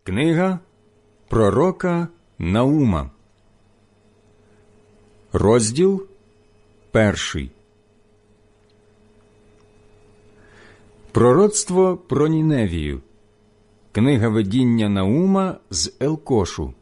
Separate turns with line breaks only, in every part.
Книга пророка Наума. Розділ 1. Пророцтво про Ніневію. Книга видіння Наума з Елкошу.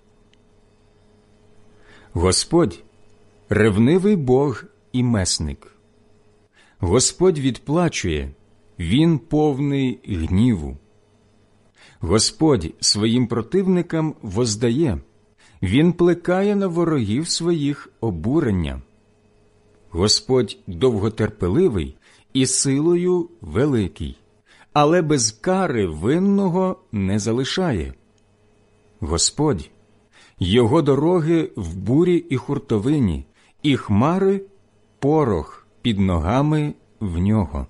Господь – ревнивий Бог і месник. Господь відплачує, Він повний гніву. Господь своїм противникам воздає, Він плекає на ворогів своїх обурення. Господь довготерпеливий і силою великий, але без кари винного не залишає. Господь – його дороги в бурі і хуртовині, і хмари – порох під ногами в нього.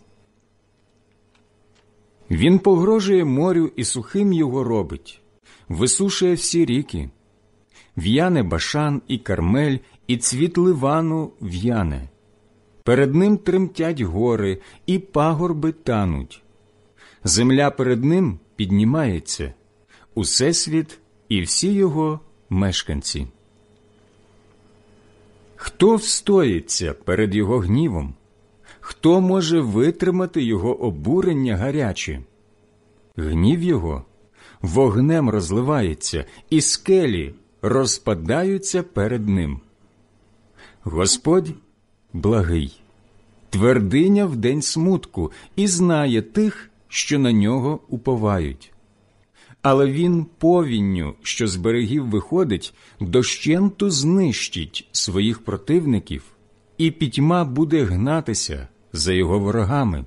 Він погрожує морю і сухим його робить, висушує всі ріки. В'яне Башан і Кармель, і цвіт Ливану в'яне. Перед ним тремтять гори, і пагорби тануть. Земля перед ним піднімається, усесвіт і всі його мешканці. Хто встоїться перед його гнівом? Хто може витримати його обурення гаряче? Гнів його вогнем розливається, і скелі розпадаються перед ним. Господь благий, твердиня в день смутку, і знає тих, що на нього уповають. Але він повінню, що з берегів виходить, дощенту знищить своїх противників, і пітьма буде гнатися за його ворогами.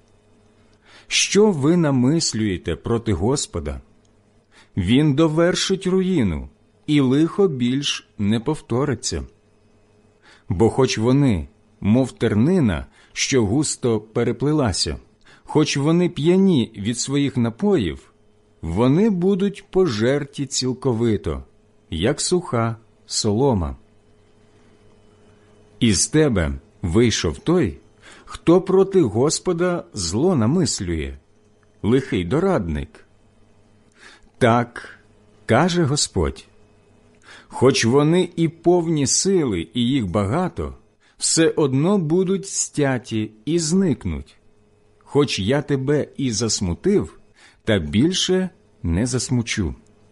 Що ви намислюєте проти Господа? Він довершить руїну, і лихо більш не повториться. Бо хоч вони, мов тернина, що густо переплилася, хоч вони п'яні від своїх напоїв, вони будуть пожерті цілковито, як суха солома. Із тебе вийшов той, хто проти Господа зло намислює, лихий дорадник. Так, каже Господь, хоч вони і повні сили, і їх багато, все одно будуть стяті і зникнуть. Хоч я тебе і засмутив, та більше не засмучу.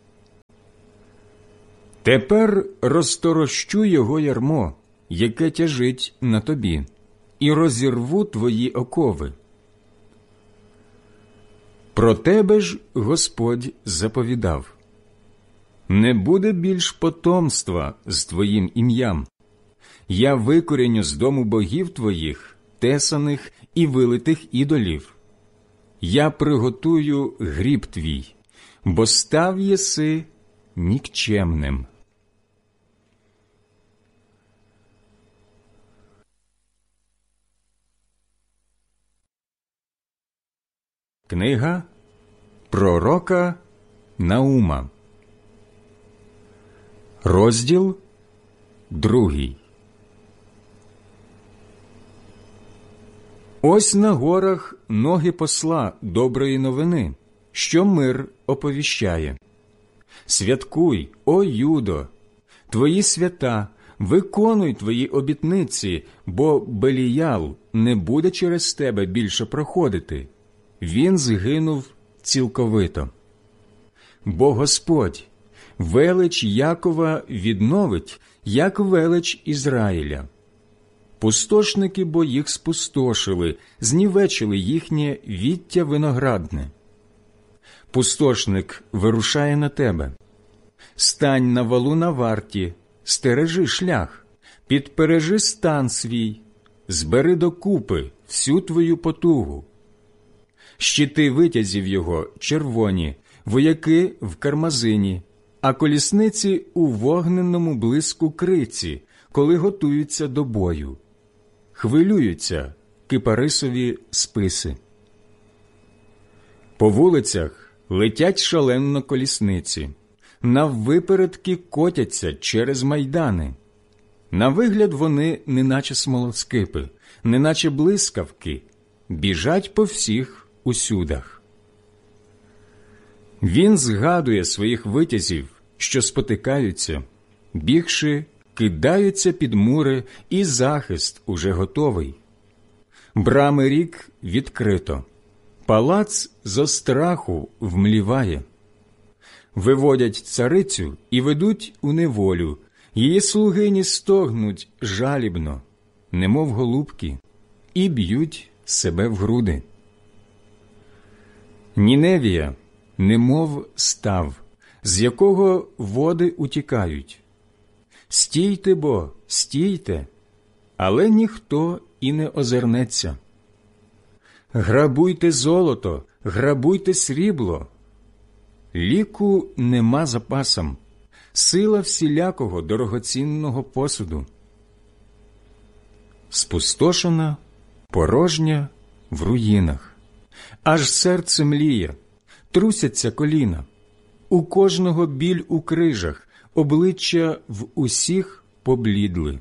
Тепер розторощу його ярмо, яке тяжить на тобі, і розірву твої окови. Про тебе ж Господь заповідав: не буде більш потомства з твоїм ім'ям. Я викоріню з дому богів твоїх, тесаних і вилитих ідолів. Я приготую гріб твій, бо став єси нікчемним. Книга пророка Наума. Розділ 2. Ось на горах ноги посла доброї новини, що мир оповіщає. Святкуй, о Юдо, твої свята, виконуй твої обітниці, бо Беліял не буде через тебе більше проходити. Він згинув цілковито. Бо Господь велич Якова відновить, як велич Ізраїля. Пустошники бо їх спустошили, знівечили їхнє віття виноградне. Пустошник вирушає на тебе. Стань на валу на варті, стережи шлях, підпережи стан свій, збери докупи всю твою потугу. Щити витязів його червоні, вояки в кармазині, а колісниці у вогненному блиску криці, коли готуються до бою. Хвилюються кипарисові списи. По вулицях летять шалено колісниці, наввипередки котяться через майдани. На вигляд вони неначе смолоскипи, неначе блискавки, біжать по всіх усюдах. Він згадує своїх витязів, що спотикаються, бігши, кидаються під мури, і захист уже готовий. Брами рік відкрито, палац зо страху вмліває. Виводять царицю і ведуть у неволю, її слугині стогнуть жалібно, немов голубки, і б'ють себе в груди. Ніневія, немов став, з якого води утікають. Стійте бо, стійте, але ніхто і не озирнеться. Грабуйте золото, грабуйте срібло. Ліку нема запасом, сила всілякого дорогоцінного посуду. Спустошена, порожня, в руїнах. Аж серце мліє, трусяться коліна. У кожного біль у крижах, обличчя в усіх поблідли.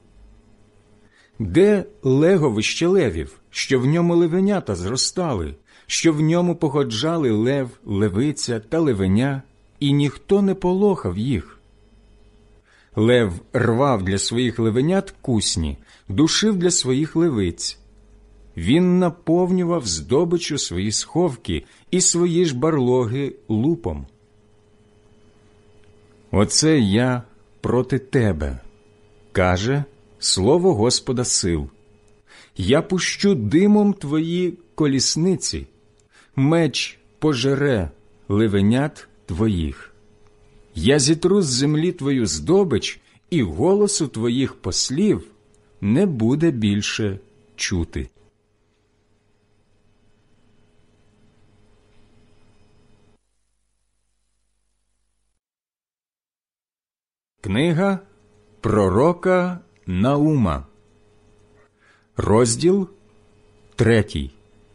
Де леговище левів, що в ньому левенята зростали, що в ньому походжали лев, левиця та левеня, і ніхто не полохав їх? Лев рвав для своїх левенят кусні, душив для своїх левиць. Він наповнював здобичу свої сховки і свої ж барлоги лупом. Оце я проти тебе, каже слово Господа сил. Я пущу димом твої колісниці, меч пожере левенят твоїх. Я зітру з землі твою здобич, і голосу твоїх послів не буде більше чути. Книга пророка Наума, розділ 3.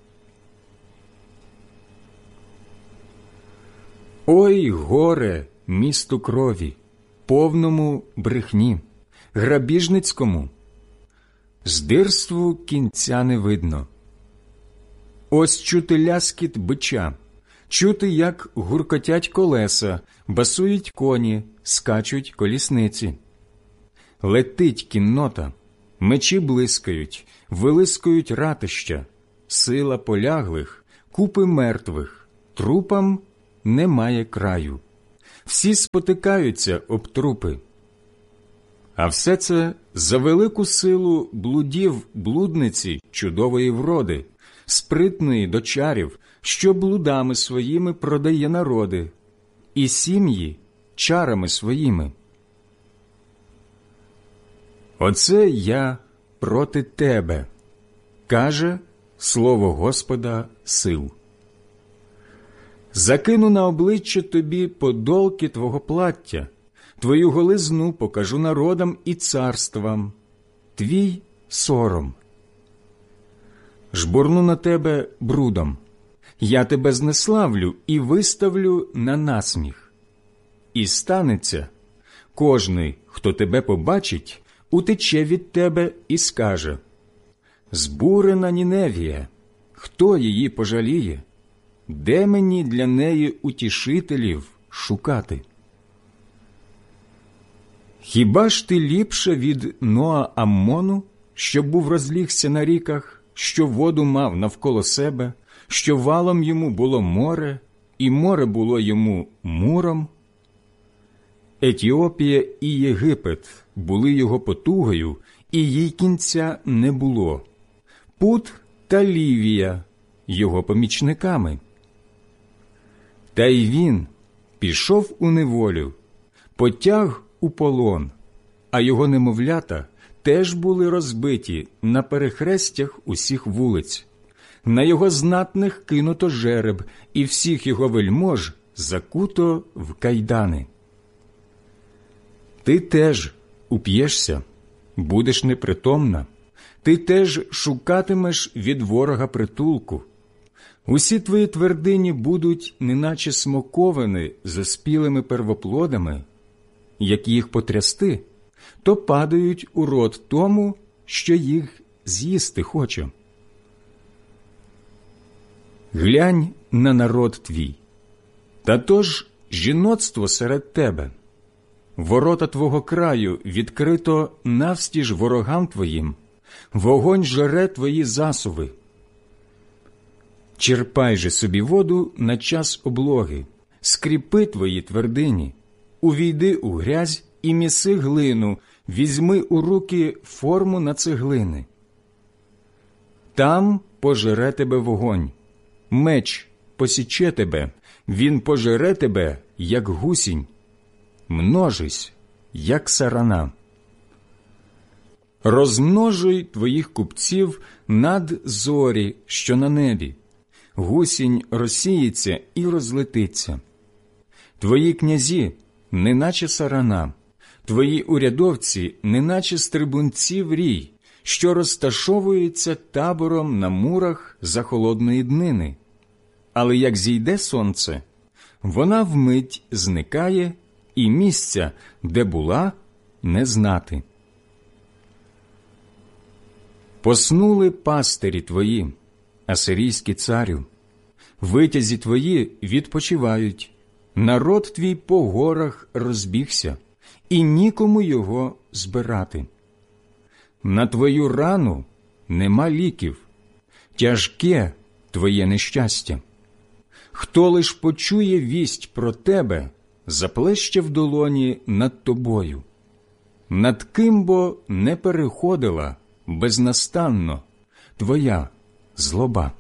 Ой, горе місту крові, повному брехні, грабіжницькому, здирству кінця не видно. Ось чути ляскіт бича, чути, як гуркотять колеса, басують коні, скачуть колісниці. Летить кіннота, мечі блискають, вилискують ратища, сила поляглих, купи мертвих, трупам немає краю. Всі спотикаються об трупи. А все це за велику силу блудів блудниці чудової вроди, спритної до чарів, що блудами своїми продає народи, і сім'ї чарами своїми. Оце я проти тебе, каже слово Господа сил. Закину на обличчя тобі подолки твого плаття, твою голизну покажу народам і царствам, твій сором. Жбурну на тебе брудом, я тебе знеславлю і виставлю на насміх. І станеться, кожний, хто тебе побачить, утече від тебе і скаже: збурена Ніневія, хто її пожаліє? Де мені для неї утішителів шукати? Хіба ж ти ліпше від Ноа-Аммону, що був розлігся на ріках, що воду мав навколо себе, що валом йому було море, і море було йому муром? Етіопія і Єгипет були його потугою, і їй кінця не було. Пут та Лівія його помічниками. Та й він пішов у неволю, потяг у полон, а його немовлята теж були розбиті на перехрестях усіх вулиць. На його знатних кинуто жереб, і всіх його вельмож закуто в кайдани. Ти теж уп'єшся, будеш непритомна, ти теж шукатимеш від ворога притулку. Усі твої твердині будуть неначе смоковини з спілими первоплодами, як їх потрясти, то падають у рот тому, що їх з'їсти хоче. Глянь на народ твій, Та то ж жіноцтво серед тебе. Ворота твого краю відкрито навстіж ворогам твоїм, вогонь жере твої засуви. Черпай же собі воду на час облоги, скріпи твої твердині, увійди у грязь і міси глину, візьми у руки форму на цеглини. Там пожере тебе вогонь, меч посіче тебе, він пожере тебе, як гусінь, множись, як сарана. Розмножуй твоїх купців над зорі, що на небі, гусінь розсіється і розлетиться. Твої князі, неначе сарана, твої урядовці, неначе стрибунці в рій, що розташовуються табором на мурах за холодної днини. Але як зійде сонце, вона вмить зникає, і місця, де була, не знати. Поснули пастирі твої, асирійські царю, витязі твої відпочивають, народ твій по горах розбігся, і нікому його збирати. На твою рану нема ліків, тяжке твоє нещастя. Хто лиш почує вість про тебе, заплеще в долоні над тобою. Над ким бо не переходила безнастанно твоя злоба.